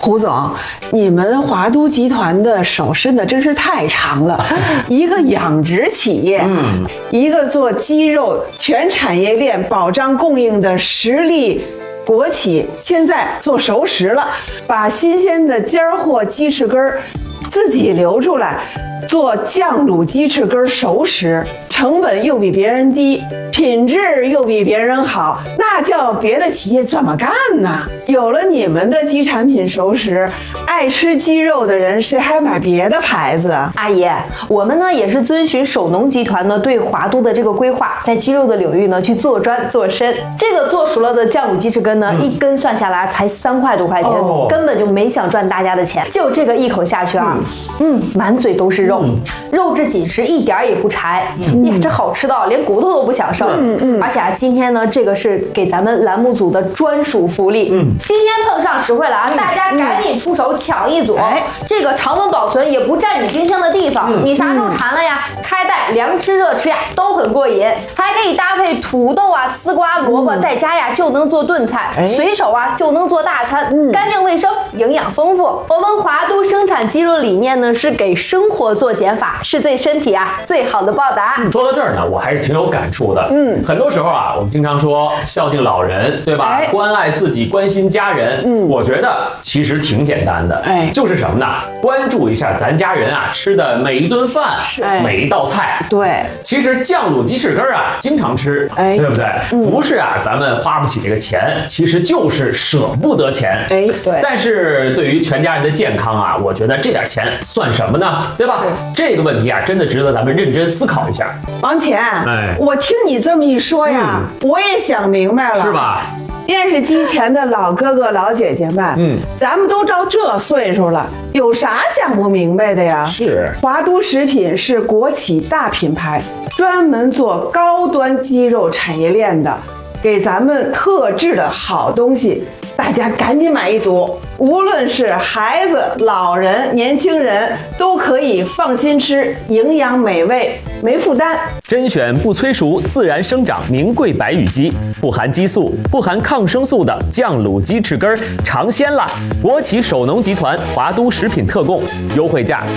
胡总，你们华都集团的手伸的真是太长了，一个养殖企业，一个做鸡肉全产业链保障供应的实力国企，现在做熟食了，把新鲜的尖货鸡翅根儿自己留出来做酱卤鸡翅根熟食，成本又比别人低，品质又比别人好，那叫别的企业怎么干呢？有了你们的鸡产品熟食，爱吃鸡肉的人谁还买别的牌子啊？ 阿姨，我们呢也是遵循首农集团呢对华都的这个规划，在鸡肉的领域呢去做专做深。这个做熟了的酱卤鸡翅根呢，一根算下来才3块多块钱，根本就没想赚大家的钱。就这个一口下去啊，满嘴都是肉，肉质紧实，一点也不柴。呀，这好吃到连骨头都不想剩。而且啊，今天呢，这个是给咱们栏目组的专属福利。今天碰上实惠了啊，大家赶紧出手抢一组。这个常温保存也不占你冰箱的地方，你啥时候馋了呀，开袋凉吃热吃呀都很过瘾，还可以搭配土豆啊、丝瓜、萝卜，在家呀就能做炖菜，随手啊就能做大餐，干净卫生，营养丰富。我们华都生产鸡肉理念呢是给生活做减法，是对身体啊最好的报答。 说到这儿呢，我还是挺有感触的。很多时候啊，我们经常说孝敬老人，对吧？关爱自己，关心家人。我觉得其实挺简单的，就是什么呢？关注一下咱家人啊吃的每一顿饭，每一道菜。 对， 其实酱卤鸡翅根啊，经常吃，对不对？不是啊，咱们花不起这个钱，其实就是舍不得钱。 对。 但是对于全家人的健康啊，我觉得这点钱算什么呢？对吧？这个问题啊，真的值得咱们认真思考一下。 王乾，我听你这么一说呀，我也想明白了， 是吧？ 电视机前的老哥哥老姐姐们，咱们都到这岁数了，有啥想不明白的呀？ 是， 华都食品是国企大品牌，专门做高端鸡肉产业链的，给咱们特制的好东西，大家赶紧买一组，无论是孩子、老人、年轻人，都可以放心吃，营养美味，没负担。 甄选不催熟、自然生长名贵白羽鸡，不含激素、不含抗生素的酱卤鸡翅根尝鲜啦！国企首农集团华都食品特供，优惠价